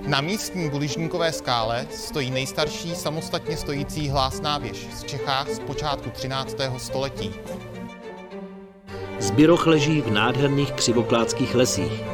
Na místní Buližníkové skále stojí nejstarší samostatně stojící hlásná věž v Čechách z počátku 13. století. Zbiroch leží v nádherných křivoklátských lesích.